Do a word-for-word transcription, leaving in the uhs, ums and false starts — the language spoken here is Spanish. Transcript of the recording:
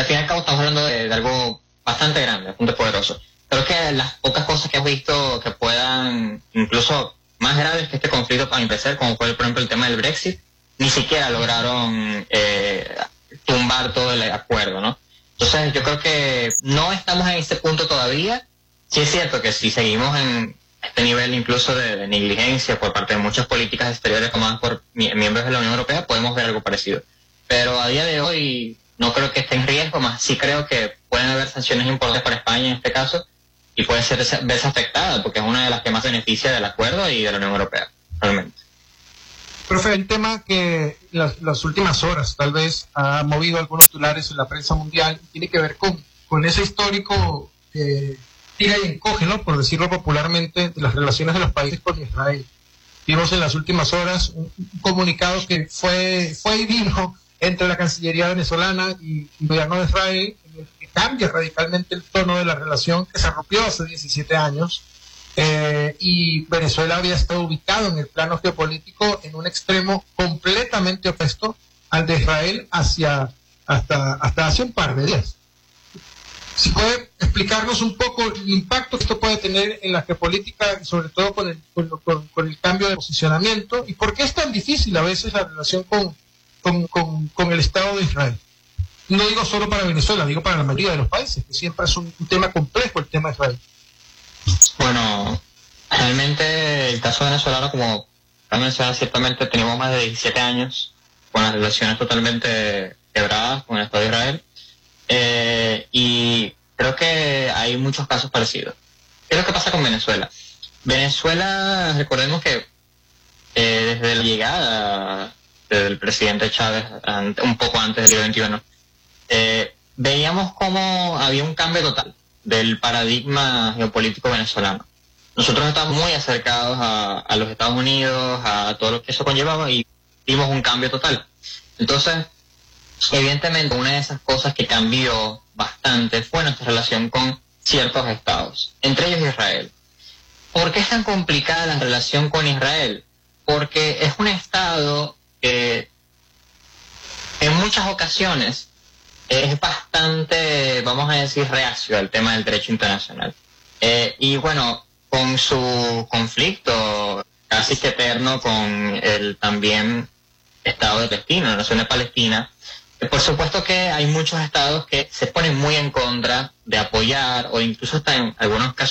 al fin y al cabo estamos hablando de, de algo bastante grande, bastante poderoso. Creo que las pocas cosas que hemos visto que puedan, incluso más graves que este conflicto para empezar, como fue por ejemplo el tema del Brexit, ni siquiera lograron eh, tumbar todo el acuerdo, ¿no? Entonces yo creo que no estamos en ese punto todavía. Sí es cierto que si seguimos en este nivel incluso de, de negligencia por parte de muchas políticas exteriores tomadas por mi- miembros de la Unión Europea, podemos ver algo parecido. Pero a día de hoy no creo que esté en riesgo, más sí creo que pueden haber sanciones importantes para España en este caso, y puede ser verse afectada, porque es una de las que más beneficia del acuerdo y de la Unión Europea, realmente. Profe, el tema que las, las últimas horas tal vez ha movido algunos titulares en la prensa mundial tiene que ver con, con ese histórico eh, tira y encoge, ¿no?, por decirlo popularmente, de las relaciones de los países con Israel. Vimos en las últimas horas un, un comunicado que fue, fue y vino entre la Cancillería venezolana y el gobierno de Israel, en el que cambia radicalmente el tono de la relación que se rompió hace diecisiete años. Eh, y Venezuela había estado ubicado en el plano geopolítico en un extremo completamente opuesto al de Israel hacia hasta, hasta hace un par de días. Si puede explicarnos un poco el impacto que esto puede tener en la geopolítica, sobre todo con el, con, con, con el cambio de posicionamiento, y por qué es tan difícil a veces la relación con, con, con, con el Estado de Israel. No digo solo para Venezuela, digo para la mayoría de los países, que siempre es un, un tema complejo el tema de Israel. Bueno, realmente el caso venezolano, como mencioné, ciertamente tenemos más de diecisiete años con las relaciones totalmente quebradas con el Estado de Israel, eh, y creo que hay muchos casos parecidos. ¿Qué es lo que pasa con Venezuela? Venezuela, recordemos que eh, desde la llegada del presidente Chávez, un poco antes del día veintiuno, eh, veíamos cómo había un cambio total del paradigma geopolítico venezolano. Nosotros estamos muy acercados a, a los Estados Unidos, a todo lo que eso conllevaba, y vimos un cambio total. Entonces, evidentemente, una de esas cosas que cambió bastante fue nuestra relación con ciertos estados, entre ellos Israel. ¿Por qué es tan complicada la relación con Israel? Porque es un estado que en muchas ocasiones es bastante, vamos a decir, reacio al tema del derecho internacional. Eh, y bueno, con su conflicto casi que eterno con el también Estado de Palestina, la nación de Palestina, eh, por supuesto que hay muchos estados que se ponen muy en contra de apoyar, o incluso hasta en algunos casos